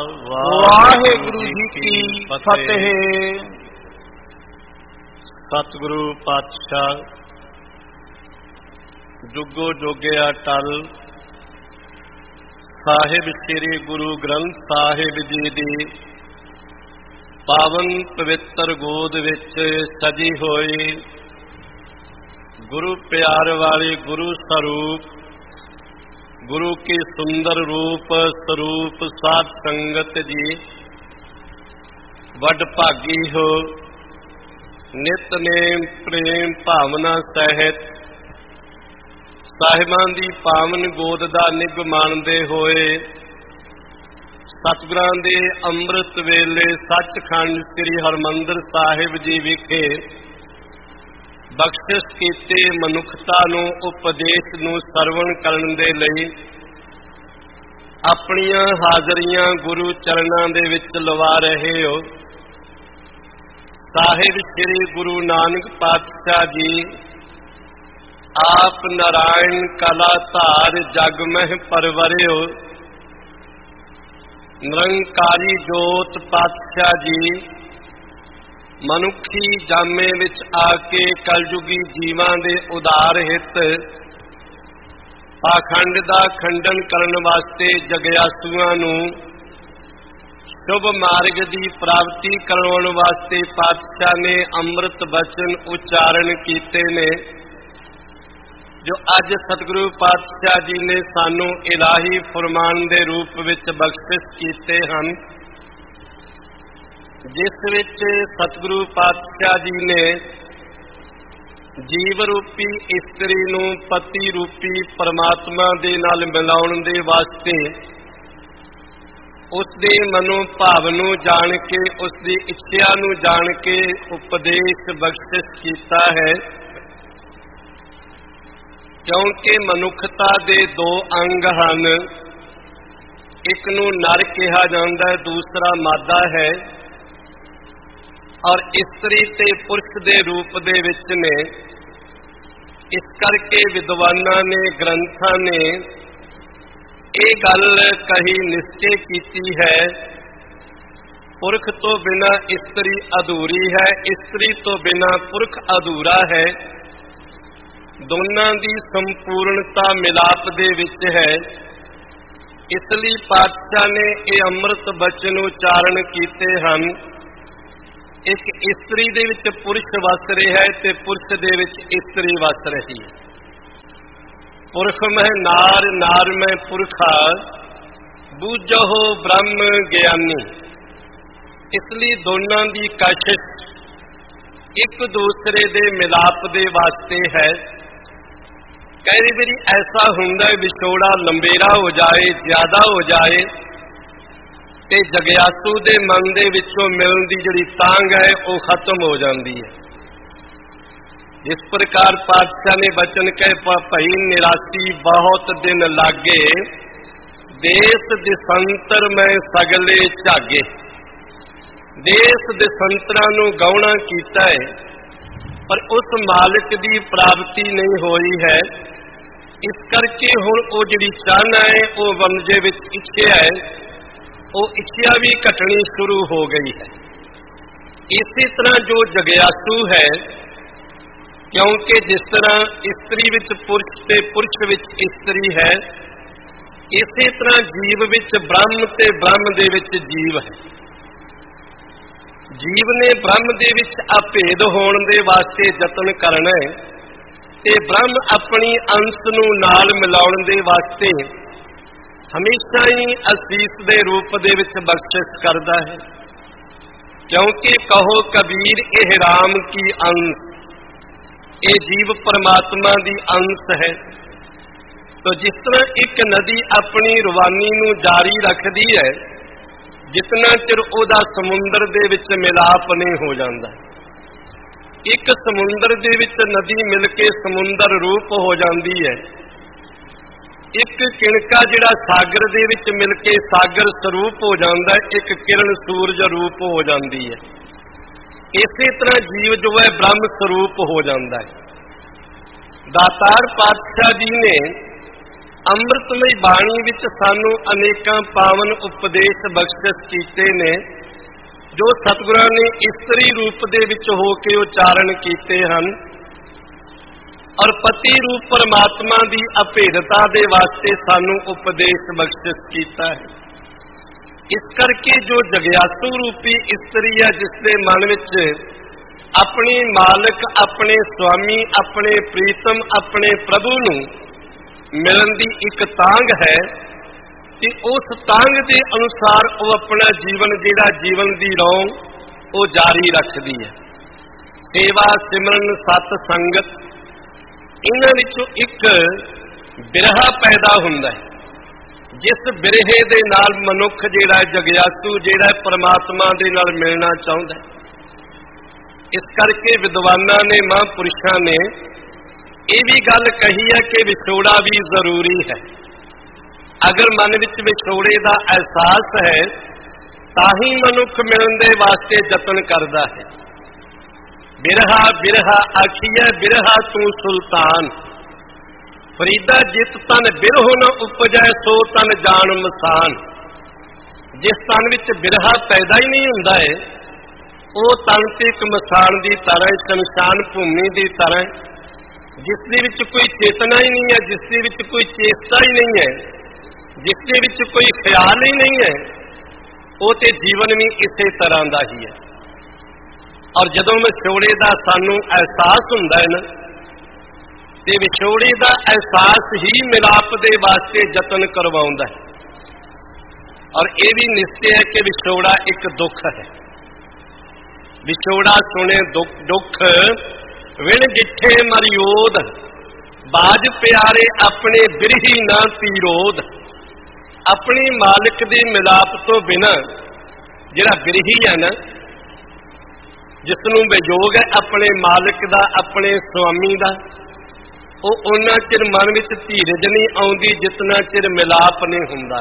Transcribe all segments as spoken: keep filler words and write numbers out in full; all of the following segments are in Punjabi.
ਵਾਹਿਗੁਰੂ ਜੀ ਕੀ ਫਤਿਹ। ਸਤਿਗੁਰੂ ਪਾਤਸ਼ਾਹ ਜੁਗੋ ਜੋਗਿਆ ਟਲ ਸਾਹਿਬ ਸ੍ਰੀ ਗੁਰੂ ਗ੍ਰੰਥ ਸਾਹਿਬ ਜੀ ਦੀ ਪਾਵਨ ਪਵਿੱਤਰ ਗੋਦ ਵਿੱਚ ਸਜੀ ਹੋਈ ਗੁਰੂ ਪਿਆਰ ਵਾਲੇ ਗੁਰੂ ਸਰੂਪ ਗੁਰੂ ਕੀ ਸੁੰਦਰ ਰੂਪ ਸਰੂਪ ਸਾਧ ਸੰਗਤ ਜੀ ਵੱਡ ਭਾਗੀ ਹੋ। ਨਿਤਨੇਮ ਪ੍ਰੇਮ ਭਾਵਨਾ ਸਹਿਤ ਸਾਹਿਬਾਂ ਦੀ ਪਾਵਨ ਗੋਦ ਦਾ ਨਿੱਘ ਮਾਣਦੇ ਹੋਏ ਸਤਿਗੁਰਾਂ ਦੇ ਅੰਮ੍ਰਿਤ ਵੇਲੇ ਸੱਚਖੰਡ ਸ੍ਰੀ ਹਰਿਮੰਦਰ ਸਾਹਿਬ ਜੀ ਵਿਖੇ ਬਖਸ਼ਿਸ਼ ਕੀਤੇ ਮਨੁੱਖਤਾ ਨੂੰ ਉਪਦੇਸ਼ ਨੂੰ ਸਰਵਣ ਕਰਨ ਦੇ ਲਈ ਆਪਣੀਆਂ ਹਾਜ਼ਰੀਆਂ ਗੁਰੂ ਚਰਨਾਂ ਦੇ ਵਿੱਚ ਲਵਾ ਰਹੇ ਹੋ। ਸਾਹਿਬ ਸ੍ਰੀ ਗੁਰੂ ਨਾਨਕ ਪਾਤਸ਼ਾਹ ਜੀ ਆਪ ਨਾਰਾਇਣ ਕਲਾ ਧਾਰ ਜਗ ਮਹਿ ਪਰਵਰਿਓ। ਨਿਰੰਕਾਰੀ ਜੋਤ ਪਾਤਸ਼ਾਹ ਜੀ ਮਨੁੱਖੀ ਜਾਮੇ ਵਿੱਚ ਆ ਕੇ ਕਲਯੁਗੀ ਜੀਵਾਂ ਦੇ ਉਦਾਰ ਹਿੱਤ ਪਾਖੰਡ ਦਾ ਖੰਡਨ ਕਰਨ ਵਾਸਤੇ ਜਗਿਆਸੂਆਂ ਨੂੰ ਸ਼ੁਭ ਮਾਰਗ ਦੀ ਪ੍ਰਾਪਤੀ ਕਰਵਾਉਣ ਵਾਸਤੇ ਪਾਤਸ਼ਾਹ ਨੇ ਅੰਮ੍ਰਿਤ ਬਚਨ ਉਚਾਰਨ ਕੀਤੇ ਨੇ, ਜੋ ਅੱਜ ਸਤਿਗੁਰੂ ਪਾਤਸ਼ਾਹ ਜੀ ਨੇ ਸਾਨੂੰ ਇਲਾਹੀ ਫਰਮਾਨ ਦੇ ਰੂਪ ਵਿੱਚ ਬਖਸ਼ਿਸ਼ ਕੀਤੇ ਹਨ, ਜਿਸ ਵਿੱਚ ਸਤਿਗੁਰੂ ਪਾਤਸ਼ਾਹ ਜੀ ਨੇ ਜੀਵ ਰੂਪੀ ਇਸਤਰੀ ਨੂੰ ਪਤੀ ਰੂਪੀ ਪਰਮਾਤਮਾ ਦੇ ਨਾਲ ਮਿਲਾਉਣ ਦੇ ਵਾਸਤੇ ਉਸ ਦੇ ਮਨੋ ਭਾਵ ਨੂੰ ਜਾਣ ਕੇ ਉਸ ਦੀ ਇੱਛਾ ਨੂੰ ਜਾਣ ਕੇ ਉਪਦੇਸ਼ ਬਖਸ਼ਿਸ਼ ਕੀਤਾ ਹੈ। ਕਿਉਂਕਿ ਮਨੁੱਖਤਾ ਦੇ ਦੋ ਅੰਗ ਹਨ, ਇੱਕ ਨੂੰ ਨਰ ਕਿਹਾ ਜਾਂਦਾ ਹੈ, ਦੂਸਰਾ ਮਾਦਾ ਹੈ, ਔਰ ਇਸਤਰੀ ਤੇ ਪੁਰਸ਼ ਦੇ ਰੂਪ ਦੇ ਵਿੱਚ ਨੇ। ਇਸ ਕਰਕੇ ਵਿਦਵਾਨਾਂ ਨੇ ਗ੍ਰੰਥਾਂ ਨੇ ਇਹ ਗੱਲ ਕਹੀ ਨਿਸ਼ਚੈ ਕੀਤੀ ਹੈ, ਪੁਰਖ ਤੋਂ ਬਿਨਾਂ ਇਸਤਰੀ ਅਧੂਰੀ ਹੈ, ਇਸਤਰੀ ਤੋਂ ਬਿਨਾਂ ਪੁਰਖ ਅਧੂਰਾ ਹੈ। ਦੋਨਾਂ ਦੀ ਸੰਪੂਰਨਤਾ ਮਿਲਾਪ ਦੇ ਵਿੱਚ ਹੈ। ਇਸ ਲਈ ਪਾਤਸ਼ਾਹ ਨੇ ਇਹ ਅੰਮ੍ਰਿਤ ਬਚਨ ਉਚਾਰਨ ਕੀਤੇ ਹਨ। ਇੱਕ ਇਸਤਰੀ ਦੇ ਵਿੱਚ ਪੁਰਸ਼ ਵਸ ਰਿਹਾ ਹੈ ਤੇ ਪੁਰਸ਼ ਦੇ ਵਿੱਚ ਇਸਤਰੀ ਵਸ ਰਹੀ ਹੈ। ਪੁਰਖ ਮਹਿ ਨਾਰ, ਨਾਰ ਮਹਿ ਪੁਰਖਾ, ਬੂਝਹੁ ਬ੍ਰਹਮ ਗਿਆਨੀ। ਇਸ ਲਈ ਦੋਨਾਂ ਦੀ ਕਸ਼ਿਸ਼ ਇੱਕ ਦੂਸਰੇ ਦੇ ਮਿਲਾਪ ਦੇ ਵਾਸਤੇ ਹੈ। ਕਈ ਵਾਰੀ ਐਸਾ ਹੁੰਦਾ ਹੈ ਵਿਛੋੜਾ ਲੰਬੇਰਾ ਹੋ ਜਾਏ, ਜ਼ਿਆਦਾ ਹੋ ਜਾਏ ਤੇ ਜਗਿਆਸੂ ਦੇ ਮਨ ਦੇ ਵਿੱਚੋਂ ਮਿਲਣ ਦੀ ਜਿਹੜੀ ਤਾਂਘ ਹੈ ਉਹ ਖਤਮ ਹੋ ਜਾਂਦੀ ਹੈ। ਜਿਸ ਪ੍ਰਕਾਰ ਪਾਤਸ਼ਾਹ ਨੇ ਬਚਨ ਕਹੇ ਭਈ ਨਿਰਾਸੀ ਬਹੁਤ ਦਿਨ ਲਾਗੇ, ਦੇਸ ਦਿਸੰਤਰ ਮੈਂ ਸਗਲੇ ਝਾਗੇ। ਦੇਸ ਦਿਸੰਤਰਾਂ ਨੂੰ ਗਾਉਣਾ ਕੀਤਾ ਹੈ, ਪਰ ਉਸ ਮਾਲਕ ਦੀ ਪ੍ਰਾਪਤੀ ਨਹੀਂ ਹੋਈ ਹੈ। ਇਸ ਕਰਕੇ ਹੁਣ ਉਹ ਜਿਹੜੀ ਚਾਹਨਾ ਹੈ ਉਹ ਵੰਜੇ ਵਿੱਚ ਇੱਛਿਆ ਹੈ, ਉਹ ਇੱਛਿਆ ਵੀ ਘਟਣੀ ਸ਼ੁਰੂ ਹੋ ਗਈ ਹੈ। ਇਸੇ ਤਰ੍ਹਾਂ ਜੋ ਜਗਿਆਸੂ ਹੈ, ਕਿਉਂਕਿ ਜਿਸ ਤਰ੍ਹਾਂ ਇਸਤਰੀ ਵਿੱਚ ਪੁਰਸ਼ ਤੇ ਪੁਰਸ਼ ਵਿੱਚ ਇਸਤਰੀ ਹੈ, ਇਸੇ ਤਰ੍ਹਾਂ ਜੀਵ ਵਿੱਚ ਬ੍ਰਹਮ ਤੇ ਬ੍ਰਹਮ ਦੇ ਵਿੱਚ ਜੀਵ ਹੈ। ਜੀਵ ਨੇ ਬ੍ਰਹਮ ਦੇ ਵਿੱਚ ਅਭੇਦ ਹੋਣ ਦੇ ਵਾਸਤੇ ਯਤਨ ਕਰਨਾ ਹੈ ਤੇ ਬ੍ਰਹਮ ਆਪਣੀ ਅੰਸ਼ ਨੂੰ ਨਾਲ ਮਿਲਾਉਣ ਦੇ ਵਾਸਤੇ ਹਮੇਸ਼ਾ ਹੀ ਅਸੀਸ ਦੇ ਰੂਪ ਦੇ ਵਿੱਚ ਬਖਸ਼ਿਸ਼ ਕਰਦਾ ਹੈ। ਕਿਉਂਕਿ ਕਹੋ ਕਬੀਰ ਇਹ ਰਾਮ ਕੀ ਅੰਸ਼, ਇਹ ਜੀਵ ਪਰਮਾਤਮਾ ਦੀ ਅੰਸ਼ ਹੈ। ਤੋ ਜਿਸ ਤਰ੍ਹਾਂ ਇੱਕ ਨਦੀ ਆਪਣੀ ਰਵਾਨੀ ਨੂੰ ਜਾਰੀ ਰੱਖਦੀ ਹੈ, ਜਿਤਨਾ ਚਿਰ ਉਹਦਾ ਸਮੁੰਦਰ ਦੇ ਵਿੱਚ ਮਿਲਾਪ ਨਹੀਂ ਹੋ ਜਾਂਦਾ। ਇੱਕ ਸਮੁੰਦਰ ਦੇ ਵਿੱਚ ਨਦੀ ਮਿਲ ਕੇ ਸਮੁੰਦਰ ਰੂਪ ਹੋ ਜਾਂਦੀ ਹੈ, ਇੱਕ ਕਿਣਕਾ ਜਿਹੜਾ ਸਾਗਰ ਦੇ ਵਿੱਚ ਮਿਲ ਕੇ ਸਾਗਰ ਸਰੂਪ ਹੋ ਜਾਂਦਾ ਹੈ, ਇੱਕ ਕਿਰਨ ਸੂਰਜ ਰੂਪ ਹੋ ਜਾਂਦੀ ਹੈ। ਇਸੇ ਤਰ੍ਹਾਂ ਜੀਵ ਜੋ ਹੈ ਬ੍ਰਹਮ ਸਰੂਪ ਹੋ ਜਾਂਦਾ ਹੈ। ਦਾਤਾਰ ਪਾਤਸ਼ਾਹ ਜੀ ਨੇ ਅੰਮ੍ਰਿਤਮਈ ਬਾਣੀ ਵਿੱਚ ਸਾਨੂੰ ਅਨੇਕਾਂ ਪਾਵਨ ਉਪਦੇਸ਼ ਬਖਸ਼ਿਸ਼ ਕੀਤੇ ਨੇ, ਜੋ ਸਤਿਗੁਰਾਂ ਨੇ ਇਸਤਰੀ ਰੂਪ ਦੇ ਵਿੱਚ ਹੋ ਕੇ ਉਚਾਰਨ ਕੀਤੇ ਹਨ, ਔਰ ਪਤੀ ਰੂਪ ਪਰਮਾਤਮਾ ਦੀ ਅਭੇਦਤਾ ਦੇ ਵਾਸਤੇ ਸਾਨੂੰ ਉਪਦੇਸ਼ ਬਖਸ਼ਿਸ਼ ਕੀਤਾ ਹੈ। ਇਸ ਕਰਕੇ ਜੋ ਜਗਿਆਸੂ ਰੂਪੀ ਇਸਤਰੀ ਹੈ, ਜਿਸ ਦੇ ਮਨ ਵਿੱਚ ਆਪਣੇ ਮਾਲਕ, ਆਪਣੇ ਸੁਆਮੀ, ਆਪਣੇ ਪ੍ਰੀਤਮ, ਆਪਣੇ ਪ੍ਰਭੂ ਨੂੰ ਮਿਲਣ ਦੀ ਇੱਕ ਤਾਂਘ ਹੈ, ਕਿ ਉਸ ਤਾਂਘ ਦੇ ਅਨੁਸਾਰ ਉਹ ਆਪਣਾ ਜੀਵਨ, ਜਿਹੜਾ ਜੀਵਨ ਦੀ ਰੌਂ, ਉਹ ਜਾਰੀ ਰੱਖਦੀ ਹੈ। ਸੇਵਾ, ਸਿਮਰਨ, ਸਤ ਸੰਗਤ, ਇਹਨਾਂ ਵਿੱਚੋਂ ਇੱਕ ਬਿਰਹਾ ਪੈਦਾ ਹੁੰਦਾ ਹੈ। ਜਿਸ ਬਿਰਹੇ ਦੇ ਨਾਲ ਮਨੁੱਖ ਜਿਹੜਾ ਜਗਿਆਸੂ, ਜਿਹੜਾ ਪਰਮਾਤਮਾ ਦੇ ਨਾਲ ਮਿਲਣਾ ਚਾਹੁੰਦਾ ਹੈ। ਇਸ ਕਰਕੇ ਵਿਦਵਾਨਾਂ ਨੇ, ਮਹਾਂਪੁਰਸ਼ਾਂ ਨੇ ਇਹ ਵੀ ਗੱਲ ਕਹੀ ਹੈ ਕਿ ਵਿਛੋੜਾ ਵੀ ਜ਼ਰੂਰੀ ਹੈ। ਅਗਰ ਮਨ ਵਿੱਚ ਵਿਛੋੜੇ ਦਾ ਅਹਿਸਾਸ ਹੈ ਤਾਂ ਹੀ ਮਨੁੱਖ ਮਿਲਣ ਦੇ ਵਾਸਤੇ ਯਤਨ ਕਰਦਾ ਹੈ। ਬਿਰਹਾ ਬਿਰਹਾ ਆਖੀਐ ਬਿਰਹਾ ਤੂੰ ਸੁਲਤਾਨ, ਫਰੀਦਾ ਜਿਤ ਤਨ ਬਿਰਹੁ ਨ ਉਪਜੈ ਸੋ ਤਨ ਜਾਣ ਮਸਾਨ। ਜਿਸ ਤਨ ਵਿੱਚ ਬਿਰਹਾ ਪੈਦਾ ਹੀ ਨਹੀਂ ਹੁੰਦਾ ਹੈ, ਉਹ ਤਨ ਤੇ ਇੱਕ ਮਸਾਨ ਦੀ ਤਰ੍ਹਾਂ, ਸ਼ਮਸ਼ਾਨ ਭੂਮੀ ਦੀ ਤਰ੍ਹਾਂ, ਜਿਸ ਦੇ ਵਿੱਚ ਕੋਈ ਚੇਤਨਾ ਹੀ ਨਹੀਂ ਹੈ, ਜਿਸ ਦੇ ਵਿੱਚ ਕੋਈ ਚੇਸ਼ਟਾ ਹੀ ਨਹੀਂ ਹੈ, ਜਿਸ ਦੇ ਵਿੱਚ ਕੋਈ ਖਿਆਲ ਹੀ ਨਹੀਂ ਹੈ, ਉਹ ਤੇ ਜੀਵਨ ਵੀ ਇਸੇ ਤਰ੍ਹਾਂ ਦਾ ਹੀ ਹੈ। ਔਰ ਜਦੋਂ ਵਿਛੋੜੇ ਦਾ ਸਾਨੂੰ ਅਹਿਸਾਸ ਹੁੰਦਾ ਹੈ ਨਾ, ਤੇ ਵਿਛੋੜੇ ਦਾ ਅਹਿਸਾਸ ਹੀ ਮਿਲਾਪ ਦੇ ਵਾਸਤੇ ਯਤਨ ਕਰਵਾਉਂਦਾ ਹੈ। ਔਰ ਇਹ ਵੀ ਨਿਸ਼ਚੈ ਹੈ ਕਿ ਵਿਛੋੜਾ ਇੱਕ ਦੁੱਖ ਹੈ। ਵਿਛੋੜਾ ਸੁਣੇ ਦੁੱਖ ਦੁੱਖ ਵਿਣ ਡਿੱਠੇ ਮਰਿਓਦ, ਬਾਜ ਪਿਆਰੇ ਆਪਣੇ ਬਿਰਹੀ ਨਾ ਤੀਰੋਦ। ਆਪਣੇ ਮਾਲਕ ਦੇ ਮਿਲਾਪ ਤੋਂ ਬਿਨਾਂ ਜਿਹੜਾ ਬਿਰਹੀ ਹੈ ਨਾ, ਜਿਸ ਨੂੰ ਵਿਯੋਗ ਹੈ ਆਪਣੇ ਮਾਲਕ ਦਾ, ਆਪਣੇ ਸੁਆਮੀ ਦਾ, ਉਹ ਉਹਨਾਂ ਚਿਰ ਮਨ ਵਿੱਚ ਧੀਰਜ ਨਹੀਂ ਆਉਂਦੀ ਜਿਤਨਾ ਚਿਰ ਮਿਲਾਪ ਨਹੀਂ ਹੁੰਦਾ।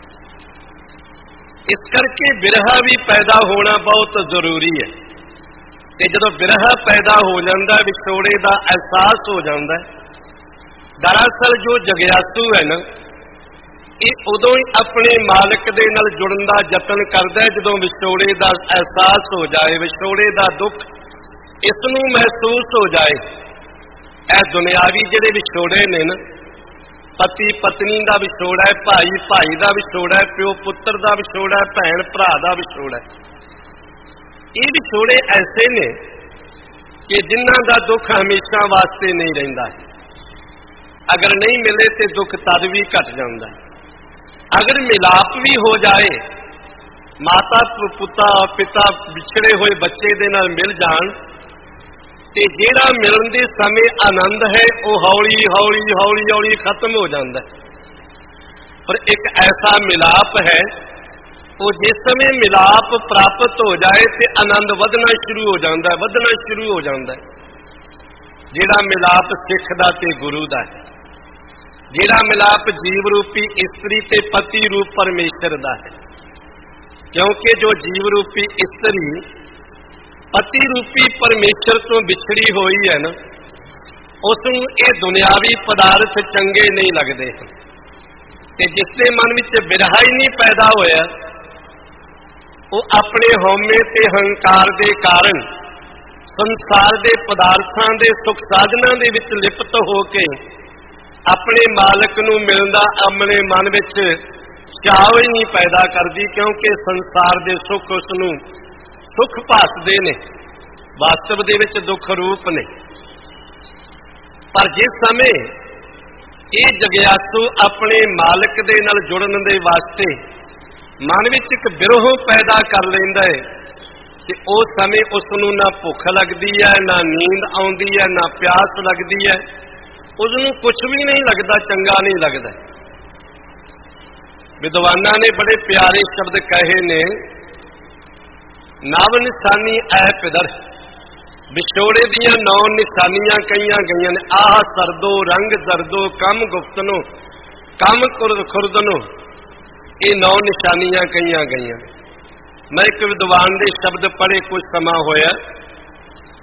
ਇਸ ਕਰਕੇ ਬਿਰਹਾ ਵੀ ਪੈਦਾ ਹੋਣਾ ਬਹੁਤ ਜ਼ਰੂਰੀ ਹੈ। ਤੇ ਜਦੋਂ ਬਿਰਹਾ ਪੈਦਾ ਹੋ ਜਾਂਦਾ, ਵਿਛੋੜੇ ਦਾ ਅਹਿਸਾਸ ਹੋ ਜਾਂਦਾ, ਦਰਅਸਲ ਜੋ ਜਗਿਆਸੂ ਹੈ ਨਾ, ਇਹ ਉਦੋਂ ਹੀ ਆਪਣੇ ਮਾਲਕ ਦੇ ਨਾਲ ਜੁੜਨ ਦਾ ਯਤਨ ਕਰਦਾ ਜਦੋਂ ਵਿਛੋੜੇ ਦਾ ਅਹਿਸਾਸ ਹੋ ਜਾਏ, ਵਿਛੋੜੇ ਦਾ ਦੁੱਖ ਇਸ ਨੂੰ ਮਹਿਸੂਸ ਹੋ ਜਾਏ। ਇਹ ਦੁਨਿਆਵੀ ਜਿਹੜੇ ਵਿਛੋੜੇ ਨੇ ਨਾ, ਪਤੀ ਪਤਨੀ ਦਾ ਵਿਛੋੜਾ ਹੈ, ਭਾਈ ਭਾਈ ਦਾ ਵਿਛੋੜਾ ਹੈ, ਪਿਓ ਪੁੱਤਰ ਦਾ ਵਿਛੋੜਾ ਹੈ, ਭੈਣ ਭਰਾ ਦਾ ਵਿਛੋੜਾ ਹੈ, ਇਹ ਵਿਛੋੜੇ ਐਸੇ ਨੇ ਕਿ ਜਿਨ੍ਹਾਂ ਦਾ ਦੁੱਖ ਹਮੇਸ਼ਾ ਵਾਸਤੇ ਨਹੀਂ ਰਹਿੰਦਾ। ਅਗਰ ਨਹੀਂ ਮਿਲੇ ਤੇ ਦੁੱਖ ਤਦ ਵੀ ਘਟ ਜਾਂਦਾ। ਅਗਰ ਮਿਲਾਪ ਵੀ ਹੋ ਜਾਏ, ਮਾਤਾ ਪੁੱਤਾ ਪਿਤਾ ਵਿਛੜੇ ਹੋਏ ਬੱਚੇ ਦੇ ਨਾਲ ਮਿਲ ਜਾਣ, ਤੇ ਜਿਹੜਾ ਮਿਲਣ ਦੇ ਸਮੇਂ ਆਨੰਦ ਹੈ ਉਹ ਹੌਲੀ ਹੌਲੀ ਹੌਲੀ ਹੌਲੀ ਖਤਮ ਹੋ ਜਾਂਦਾ। ਪਰ ਇੱਕ ਐਸਾ ਮਿਲਾਪ ਹੈ, ਉਹ ਜਿਸ ਸਮੇਂ ਮਿਲਾਪ ਪ੍ਰਾਪਤ ਹੋ ਜਾਏ ਤੇ ਆਨੰਦ ਵਧਣਾ ਸ਼ੁਰੂ ਹੋ ਜਾਂਦਾ, ਵਧਣਾ ਸ਼ੁਰੂ ਹੋ ਜਾਂਦਾ। ਜਿਹੜਾ ਮਿਲਾਪ ਸਿੱਖ ਦਾ ਤੇ ਗੁਰੂ ਦਾ ਹੈ, ਜਿਹੜਾ ਮਿਲਾਪ ਜੀਵ ਰੂਪੀ ਇਸਤਰੀ ਤੇ ਪਤੀ ਰੂਪ ਪਰਮੇਸ਼ਰ ਦਾ ਹੈ। ਕਿਉਂਕਿ ਜੋ ਜੀਵ ਰੂਪੀ ਇਸਤਰੀ ਪਤੀ ਰੂਪੀ ਪਰਮੇਸ਼ਰ ਤੋਂ ਵਿਛੜੀ ਹੋਈ ਹੈ ਨਾ, ਉਸ ਨੂੰ ਇਹ ਦੁਨਿਆਵੀ ਪਦਾਰਥ ਚੰਗੇ ਨਹੀਂ ਲੱਗਦੇ। ਤੇ ਜਿਸ ਦੇ ਮਨ ਵਿੱਚ ਬਿਰਹਾ ਹੀ ਨਹੀਂ ਪੈਦਾ ਹੋਇਆ, ਉਹ ਆਪਣੇ ਹਉਮੈ ਤੇ ਹੰਕਾਰ ਦੇ ਕਾਰਨ ਸੰਸਾਰ ਦੇ ਪਦਾਰਥਾਂ ਦੇ ਸੁਖ ਸਾਧਨਾਂ ਦੇ ਵਿੱਚ ਲਿਪਤ ਹੋ ਕੇ ਆਪਣੇ ਮਾਲਕ ਨੂੰ ਮਿਲਣ ਦਾ ਆਪਣੇ ਮਨ ਵਿੱਚ ਚਾਅ ਹੀ ਨਹੀਂ ਪੈਦਾ ਕਰਦੀ, ਕਿਉਂਕਿ ਸੰਸਾਰ ਦੇ ਸੁੱਖ ਉਸ ਨੂੰ ਸੁੱਖ ਭਾਸਦੇ ਨੇ, ਵਾਸਤਵ ਦੇ ਵਿੱਚ ਦੁੱਖ ਰੂਪ ਨੇ। ਪਰ ਜਿਸ ਸਮੇਂ ਇਹ ਜਗਿਆਸੂ ਆਪਣੇ ਮਾਲਕ ਦੇ ਨਾਲ ਜੁੜਨ ਦੇ ਵਾਸਤੇ ਮਨ ਵਿੱਚ ਇੱਕ ਬਿਰਹ ਪੈਦਾ ਕਰ ਲੈਂਦਾ ਹੈ, ਤੇ ਉਸ ਸਮੇਂ ਉਸ ਨੂੰ ਨਾ ਭੁੱਖ ਲੱਗਦੀ ਹੈ, ਨਾ ਨੀਂਦ ਆਉਂਦੀ ਹੈ, ਨਾ ਪਿਆਸ ਲੱਗਦੀ ਹੈ, ਉਸ ਨੂੰ ਕੁਝ ਵੀ ਨਹੀਂ ਲੱਗਦਾ, ਚੰਗਾ ਨਹੀਂ ਲੱਗਦਾ। ਵਿਦਵਾਨਾਂ ਨੇ ਬੜੇ ਪਿਆਰੇ ਸ਼ਬਦ ਕਹੇ ਨੇ, ਨਵ ਨਿਸ਼ਾਨੀ ਐ ਪਿਦਰ, ਵਿਛੋੜੇ ਦੀਆਂ ਨੌ ਨਿਸ਼ਾਨੀਆਂ ਕਹੀਆਂ ਗਈਆਂ ਨੇ। ਆਹ ਸਰਦੋ ਰੰਗ ਜ਼ਰਦੋ ਕਮ ਗੁਫਤਨੋ ਕਮ ਕੁਰਦ ਖੁਰਦਨੋ, ਇਹ ਨੌ ਨਿਸ਼ਾਨੀਆਂ ਕਹੀਆਂ ਗਈਆਂ। ਮੈਂ ਇੱਕ ਵਿਦਵਾਨ ਦੇ ਸ਼ਬਦ ਪੜ੍ਹੇ ਕੁਝ ਸਮਾਂ ਹੋਇਆ,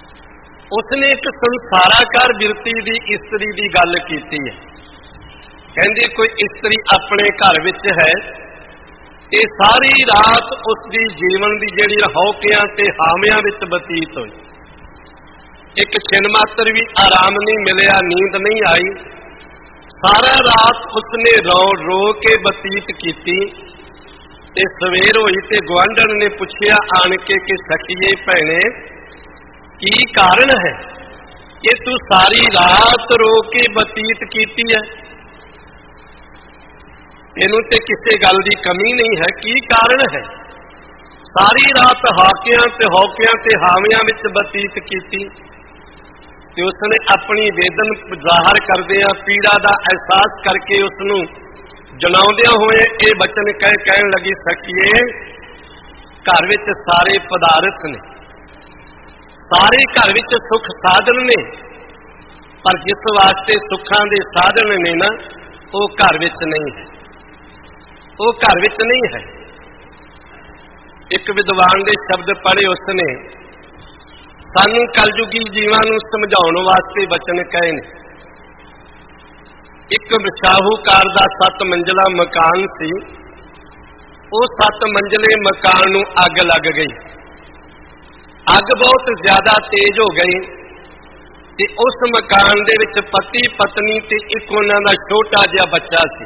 ਉਸਨੇ ਇੱਕ ਸੰਸਾਰਾਕਾਰ ਬਿਰਤੀ ਦੀ ਇਸਤਰੀ ਦੀ ਗੱਲ ਕੀਤੀ ਹੈ। ਕਹਿੰਦੇ ਕੋਈ ਇਸਤਰੀ ਆਪਣੇ ਘਰ ਵਿੱਚ ਹੈ ਤੇ ਸਾਰੀ ਰਾਤ ਉਸ ਦੀ ਜੀਵਨ ਦੀ ਜਿਹੜੀ ਹੌਕਿਆਂ ਤੇ ਹਾਵਿਆਂ ਵਿੱਚ ਬਤੀਤ ਹੋਈ। ਇੱਕ ਛਿਨ ਮਾਤਰ ਵੀ ਆਰਾਮ ਨਹੀਂ ਮਿਲਿਆ, ਨੀਂਦ ਨਹੀਂ ਆਈ। ਸਾਰਾ ਰਾਤ ਉਸਨੇ ਰੋ ਰੋ ਕੇ ਬਤੀਤ ਕੀਤੀ ਤੇ ਸਵੇਰ ਹੋਈ ਤੇ ਗੁਆਂਢਣ ਨੇ ਪੁੱਛਿਆ ਆਣ ਕੇ ਕਿ ਸਖੀਏ ਭੈਣੇ ਕੀ ਕਾਰਨ ਹੈ ਕਿ ਤੂੰ ਸਾਰੀ ਰਾਤ ਰੋ ਕੇ ਬਤੀਤ ਕੀਤੀ ਹੈ? ਇਹਨੂੰ ਤੇ ਕਿਸੇ ਗੱਲ ਦੀ ਕਮੀ ਨਹੀਂ ਹੈ, ਕੀ ਕਾਰਨ ਹੈ? ਸਾਰੀ ਰਾਤ ਹਾਕਿਆਂ ਤੇ ਹੌਕਿਆਂ ਤੇ ਹਾਵਿਆਂ ਵਿੱਚ ਬਤੀਤ ਕੀਤੀ। ਤੇ ਉਸਨੇ ਆਪਣੀ ਵੇਦਨ ਜ਼ਾਹਰ ਕਰਦਿਆਂ ਪੀੜਾ ਦਾ ਅਹਿਸਾਸ ਕਰਕੇ ਉਸਨੂੰ ਜਣਾਉਂਦਿਆਂ ਹੋਏ ਇਹ ਬਚਨ ਕਹਿ ਕਹਿਣ ਲੱਗੀ, ਸਖੀਏ ਘਰ ਵਿੱਚ ਸਾਰੇ ਪਦਾਰਥ ਨੇ, ਸਾਰੇ ਘਰ ਵਿੱਚ ਸੁੱਖ ਸਾਧਨ ਨੇ, ਪਰ ਜਿਸ ਵਾਸਤੇ ਸੁੱਖਾਂ ਦੇ ਸਾਧਨ ਨੇ ਨਾ ਉਹ ਘਰ ਵਿੱਚ ਨਹੀਂ ਹੈ, ਉਹ ਘਰ ਵਿੱਚ ਨਹੀਂ ਹੈ। ਇੱਕ ਵਿਦਵਾਨ ਦੇ ਸ਼ਬਦ ਪੜ੍ਹੇ ਉਸਨੇ, ਸਾਨੂੰ ਕਲਯੁਗੀ ਜੀਵਾਂ ਨੂੰ ਸਮਝਾਉਣ ਵਾਸਤੇ ਬਚਨ ਕਹੇ ਨੇ। ਇੱਕ ਸ਼ਾਹੂਕਾਰ ਦਾ ਸੱਤ ਮੰਜ਼ਲਾ ਮਕਾਨ ਸੀ, ਉਹ ਸੱਤ ਮੰਜ਼ਲੇ ਮਕਾਨ ਨੂੰ ਅੱਗ ਲੱਗ ਗਈ। ਅੱਗ ਬਹੁਤ ਜ਼ਿਆਦਾ ਤੇਜ਼ ਹੋ ਗਈ ਤੇ ਉਸ ਮਕਾਨ ਦੇ ਵਿੱਚ ਪਤੀ ਪਤਨੀ ਤੇ ਇੱਕ ਉਹਨਾਂ ਦਾ ਛੋਟਾ ਜਿਹਾ ਬੱਚਾ ਸੀ।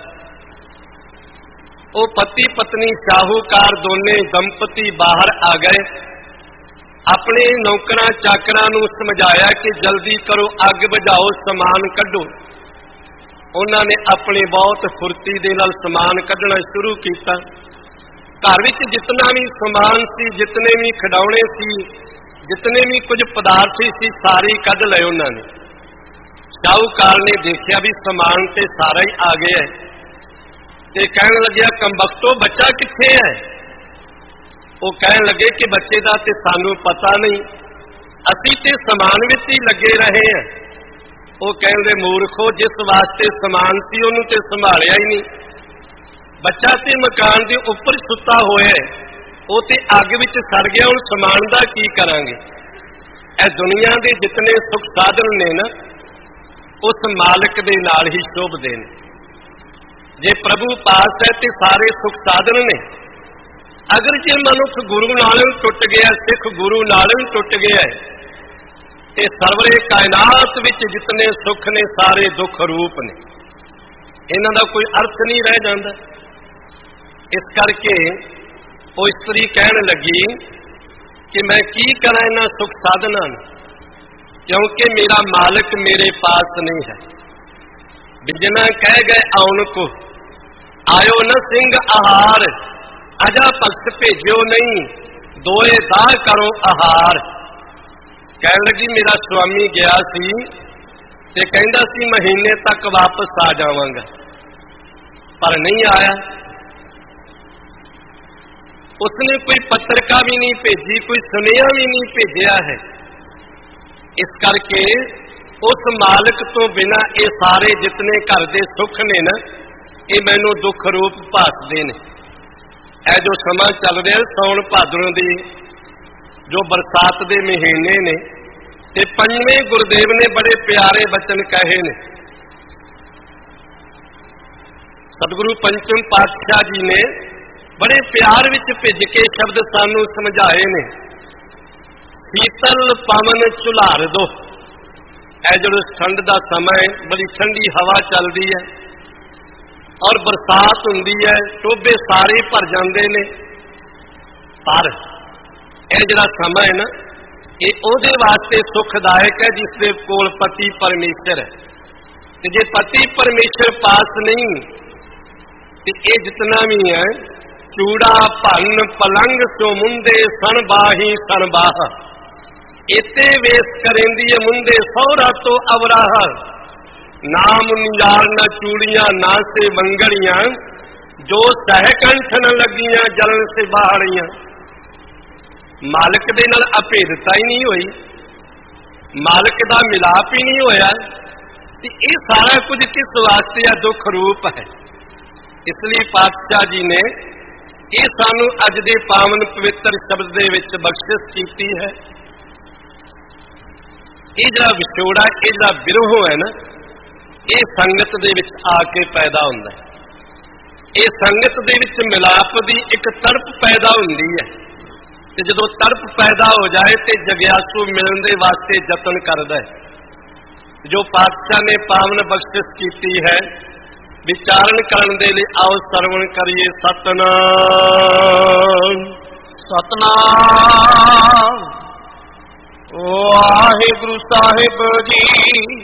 ਉਹ ਪਤੀ ਪਤਨੀ ਸ਼ਾਹੂਕਾਰ ਦੋਨੇ ਦੰਪਤੀ ਬਾਹਰ ਆ ਗਏ, ਆਪਣੇ ਨੌਕਰਾਂ ਚਾਕਰਾਂ ਨੂੰ ਸਮਝਾਇਆ ਕਿ ਜਲਦੀ ਕਰੋ, ਅੱਗ ਬੁਝਾਓ, ਸਮਾਨ ਕੱਢੋ। ਉਹਨਾਂ ਨੇ ਆਪਣੀ ਬਹੁਤ ਫੁਰਤੀ ਦੇ ਨਾਲ ਸਮਾਨ ਕੱਢਣਾ ਸ਼ੁਰੂ ਕੀਤਾ। ਘਰ ਵਿੱਚ ਜਿਤਨਾ ਵੀ ਸਮਾਨ ਸੀ, ਜਿਤਨੇ ਵੀ ਖਿਡੌਣੇ ਸੀ, ਜਿਤਨੇ ਵੀ ਕੁਝ ਪਦਾਰਥ ਸੀ, ਸਾਰੇ ਕੱਢ ਲਏ ਉਹਨਾਂ ਨੇ। ਸ਼ਾਹੂਕਾਰ ਨੇ ਦੇਖਿਆ ਵੀ ਸਮਾਨ ਤੇ ਸਾਰਾ ਹੀ ਆ ਗਿਆ ਤੇ ਕਹਿਣ ਲੱਗਿਆ, ਕੰਬਖਤੋ ਬੱਚਾ ਕਿੱਥੇ ਹੈ? ਉਹ ਕਹਿਣ ਲੱਗੇ ਕਿ ਬੱਚੇ ਦਾ ਤੇ ਸਾਨੂੰ ਪਤਾ ਨਹੀਂ, ਅਸੀਂ ਤੇ ਸਮਾਨ ਵਿੱਚ ਹੀ ਲੱਗੇ ਰਹੇ ਹਾਂ। ਉਹ ਕਹਿੰਦੇ, ਮੂਰਖੋ, ਜਿਸ ਵਾਸਤੇ ਸਮਾਨ ਸੀ ਉਹਨੂੰ ਤੇ ਸੰਭਾਲਿਆ ਹੀ ਨਹੀਂ। ਬੱਚਾ ਤੇ ਮਕਾਨ ਦੇ ਉੱਪਰ ਸੁੱਤਾ ਹੋਇਆ, ਉਹ ਤੇ ਅੱਗ ਵਿੱਚ ਸੜ ਗਿਆ, ਹੁਣ ਸਮਾਨ ਦਾ ਕੀ ਕਰਾਂਗੇ? ਇਹ ਦੁਨੀਆ ਦੇ ਜਿਤਨੇ ਸੁੱਖ ਸਾਧਨ ਨੇ ਨਾ ਉਸ ਮਾਲਕ ਦੇ ਨਾਲ ਹੀ ਸ਼ੋਭਦੇ ਨੇ। ਜੇ ਪ੍ਰਭੂ ਪਾਸ ਹੈ ਤੇ ਸਾਰੇ ਸੁੱਖ ਸਾਧਨ ਨੇ। ਅਗਰ ਜੇ ਮਨੁੱਖ ਗੁਰੂ ਨਾਲੋਂ ਟੁੱਟ ਗਿਆ, ਸਿੱਖ ਗੁਰੂ ਨਾਲੋਂ ਟੁੱਟ ਗਿਆ ਤੇ ਸਰਵਰੇ ਕਾਇਨਾਤ ਵਿੱਚ ਜਿਤਨੇ ਸੁੱਖ ਨੇ ਸਾਰੇ ਦੁੱਖ ਰੂਪ ਨੇ, ਇਹਨਾਂ ਦਾ ਕੋਈ ਅਰਥ ਨਹੀਂ ਰਹਿ ਜਾਂਦਾ। ਇਸ ਕਰਕੇ ਉਹ ਇਸਤਰੀ ਕਹਿਣ ਲੱਗੀ ਕਿ ਮੈਂ ਕੀ ਕਰਾਂ ਇਹਨਾਂ ਸੁੱਖ ਸਾਧਨਾਂ ਨੂੰ, ਕਿਉਂਕਿ ਮੇਰਾ ਮਾਲਕ ਮੇਰੇ ਪਾਸ ਨਹੀਂ ਹੈ। ਬਿਜਨਾ ਕਹਿ ਗਏ ਆਉਣ ਕੋ, ਆਇਓ ਨ ਸਿੰਘ ਆਹਾਰ, ਅਜਾ ਭਗਤ ਭੇਜਿਓ ਨਹੀਂ, ਦੋਏ ਦਾਹ ਕਰੋ ਆਹਾਰ। ਕਹਿਣ ਲੱਗੀ ਮੇਰਾ ਸੁਆਮੀ ਗਿਆ ਸੀ ਤੇ ਕਹਿੰਦਾ ਸੀ ਮਹੀਨੇ ਤੱਕ ਵਾਪਸ ਆ ਜਾਵਾਂਗਾ, ਪਰ ਨਹੀਂ ਆਇਆ। ਉਸਨੇ ਕੋਈ ਪੱਤਰਕਾ ਵੀ ਨਹੀਂ ਭੇਜੀ, ਕੋਈ ਸੁਨੇਹਾ ਵੀ ਨਹੀਂ ਭੇਜਿਆ ਹੈ। ਇਸ ਕਰਕੇ ਉਸ ਮਾਲਕ ਤੋਂ ਬਿਨਾਂ ਇਹ ਸਾਰੇ ਜਿਤਨੇ ਘਰ ਦੇ ਸੁੱਖ ਨੇ ਨਾ ਇਹ ਮੈਨੂੰ ਦੁੱਖ ਰੂਪ ਭਾਸਦੇ ਨੇ। ਇਹ ਜੋ ਸਮਾਂ ਚੱਲ ਰਿਹਾ ਸੌਣ ਭਾਦਰੋਂ ਦੀ ਜੋ ਬਰਸਾਤ ਦੇ ਮਹੀਨੇ ਨੇ ਤੇ ਪੰਜਵੇਂ ਗੁਰਦੇਵ ਨੇ ਬੜੇ ਪਿਆਰੇ ਬਚਨ ਕਹੇ ਨੇ। ਸਤਿਗੁਰੂ ਪੰਚਮ ਪਾਤਸ਼ਾਹ ਜੀ ਨੇ ਬੜੇ ਪਿਆਰ ਵਿੱਚ ਭਿੱਜ ਕੇ ਸ਼ਬਦ ਸਾਨੂੰ ਸਮਝਾਏ ਨੇ। ਸੀਤਲ ਪਵਨ ਝੁਲਾਰ ਦੋ, ਇਹ ਜਦੋਂ ਠੰਡ ਦਾ ਸਮਾਂ ਹੈ, ਬੜੀ ਠੰਡੀ ਹਵਾ ਚੱਲਦੀ ਹੈ ਔਰ ਬਰਸਾਤ ਹੁੰਦੀ ਹੈ, ਟੋਭੇ ਸਾਰੇ ਭਰ ਜਾਂਦੇ ਨੇ, ਪਰ ਇਹ ਜਿਹੜਾ ਸਮਾਂ ਹੈ ਨਾ ਇਹ ਉਹਦੇ ਵਾਸਤੇ ਸੁਖਦਾਇਕ ਹੈ ਜਿਸ ਦੇ ਕੋਲ ਪਤੀ ਪਰਮੇਸ਼ਰ ਹੈ। ਤੇ ਜੇ ਪਤੀ ਪਰਮੇਸ਼ਰ ਪਾਸ ਨਹੀਂ ਤੇ ਇਹ ਜਿਤਨਾ ਵੀ ਹੈ ਚੂੜਾ ਭੰਨ ਪਲੰਗ ਸੋ ਮੁੰਦੇ ਸਣ ਬਾਹੀ ਸਣ ਬਾਹ, ਇਤੇ ਵੇਸ ਕਰੇਂਦੀ ਹੈ ਮੁੰਦੇ ਸਹੁਰਾ ਤੋਂ ਅਵਰਾਹ। ਨਾਮ ਨਿਜਾਰ ਨਾ ਚੂੜੀਆਂ ਨਾ ਸੇ ਮੰਗੜੀਆਂ, ਜੋ ਸਹਿ ਕੰਠ ਨ ਲੱਗੀਆਂ ਜਲਨ ਸੇ ਬਾਹੜੀਆਂ। ਮਾਲਕ ਦੇ ਨਾਲ ਅਭੇਦਤਾ ਹੀ ਨਹੀਂ ਹੋਈ, ਮਾਲਕ ਦਾ ਮਿਲਾਪ ਹੀ ਨਹੀਂ ਹੋਇਆ ਤੇ ਇਹ ਸਾਰਾ ਕੁਝ ਕਿਸ ਵਾਸਤੇ ਆ? ਦੁੱਖ ਰੂਪ ਹੈ। ਇਸ ਲਈ ਪਾਤਸ਼ਾਹ ਜੀ ਨੇ ਇਹ ਸਾਨੂੰ ਅੱਜ ਦੇ ਪਾਵਨ ਪਵਿੱਤਰ ਸ਼ਬਦ ਦੇ ਵਿੱਚ ਬਖਸ਼ਿਸ਼ ਕੀਤੀ ਹੈ। ਇਹ ਜਿਹੜਾ ਵਿਛੋੜਾ, ਇਹ ਜਿਹੜਾ ਬਿਰਹੋ ਹੈ ਨਾ, ਇਹ ਸੰਗਤ ਦੇ ਵਿੱਚ ਆ ਕੇ ਪੈਦਾ ਹੁੰਦਾ ਹੈ। ਇਹ ਸੰਗਤ ਦੇ ਵਿੱਚ ਮਿਲਾਪ ਦੀ ਇੱਕ ਤੜਪ ਪੈਦਾ ਹੁੰਦੀ ਹੈ, ਤੇ ਜਦੋਂ ਤੜਪ ਪੈਦਾ ਹੋ ਜਾਏ ਤੇ ਜਗਿਆਸੂ ਮਿਲਣ ਦੇ ਵਾਸਤੇ ਯਤਨ ਕਰਦਾ ਹੈ। ਜੋ ਪਾਤਸ਼ਾਹ ਨੇ ਪਾਵਨ ਬਖਸ਼ਿਸ਼ ਕੀਤੀ ਹੈ, ਵਿਚਾਰਨ ਕਰਨ ਦੇ ਲਈ ਆਓ ਸਰਵਣ ਕਰੀਏ। ਸਤਨਾਮ ਸਤਨਾਮ ਵਾਹਿਗੁਰੂ ਸਾਹਿਬ ਜੀ।